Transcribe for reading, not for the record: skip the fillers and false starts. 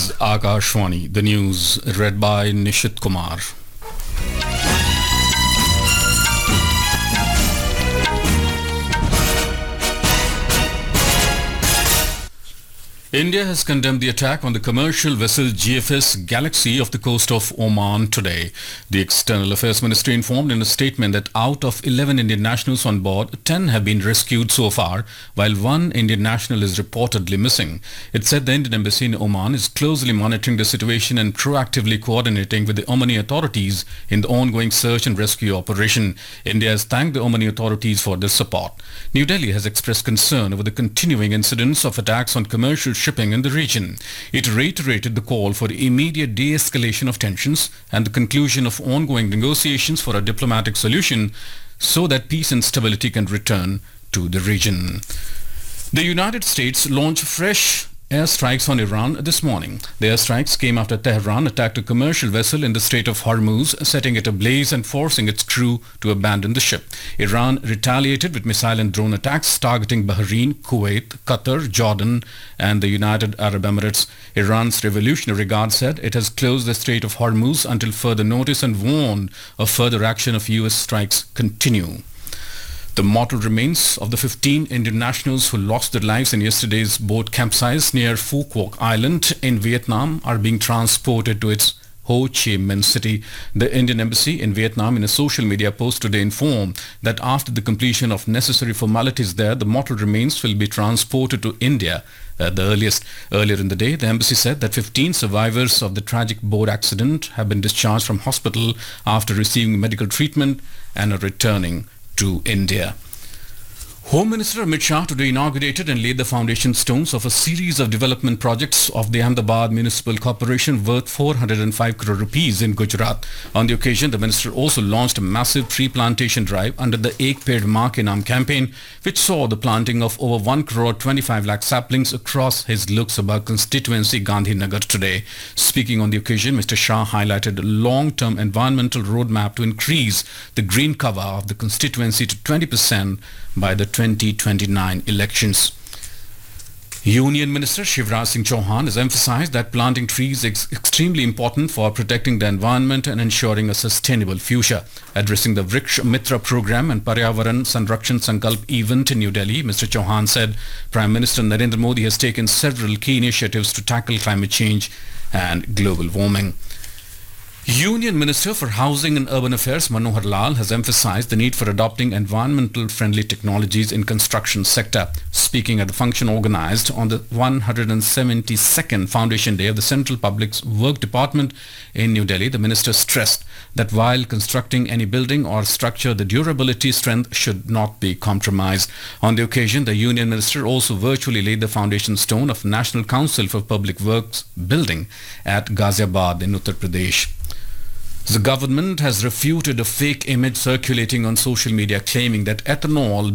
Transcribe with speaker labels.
Speaker 1: is Akashwani, the news read by Nishit Kumar. India has condemned the attack on the commercial vessel GFS Galaxy off the coast of Oman today. The External Affairs Ministry informed in a statement that out of 11 Indian nationals on board, 10 have been rescued so far, while one Indian national is reportedly missing. It said the Indian embassy in Oman is closely monitoring the situation and proactively coordinating with the Omani authorities in the ongoing search and rescue operation. India has thanked the Omani authorities for their support. New Delhi has expressed concern over the continuing incidents of attacks on commercial shipping in the region. It reiterated the call for immediate de-escalation of tensions and the conclusion of ongoing negotiations for a diplomatic solution so that peace and stability can return to the region. The United States launched fresh airstrikes on Iran this morning. The airstrikes came after Tehran attacked a commercial vessel in the Strait of Hormuz, setting it ablaze and forcing its crew to abandon the ship. Iran retaliated with missile and drone attacks targeting Bahrain, Kuwait, Qatar, Jordan and the United Arab Emirates. Iran's Revolutionary Guard said it has closed the Strait of Hormuz until further notice and warned of further action if US strikes continue. The mortal remains of the 15 Indian nationals who lost their lives in yesterday's boat capsize near Phu Quoc Island in Vietnam are being transported to its Ho Chi Minh City. The Indian embassy in Vietnam in a social media post today informed that after the completion of necessary formalities there, the mortal remains will be transported to India at the earliest. Earlier in the day, the embassy said that 15 survivors of the tragic boat accident have been discharged from hospital after receiving medical treatment and are returning to India. Home Minister Amit Shah today inaugurated and laid the foundation stones of a series of development projects of the Ahmedabad Municipal Corporation worth 405 crore rupees in Gujarat. On the occasion, the minister also launched a massive tree plantation drive under the Ek Ped Maa Ke Naam campaign, which saw the planting of over 1 crore 25 lakh saplings across his Lok Sabha constituency Gandhinagar today. Speaking on the occasion, Mr. Shah highlighted a long-term environmental roadmap to increase the green cover of the constituency to 20% by the 2029 elections. Union Minister Shivraj Singh Chauhan has emphasized that planting trees is extremely important for protecting the environment and ensuring a sustainable future. Addressing the Vriksha Mitra program and Paryavaran Sanrakshan Sankalp event in New Delhi, Mr. Chauhan said Prime Minister Narendra Modi has taken several key initiatives to tackle climate change and global warming. Union Minister for Housing and Urban Affairs Manohar Lal has emphasized the need for adopting environmental friendly technologies in construction sector. Speaking at the function organized on the 172nd Foundation Day of the Central Public Work Department in New Delhi, the minister stressed that while constructing any building or structure, the durability strength should not be compromised. On the occasion, the Union Minister also virtually laid the foundation stone of National Council for Public Works building at Ghaziabad in Uttar Pradesh. The government has refuted a fake image circulating on social media claiming that ethanol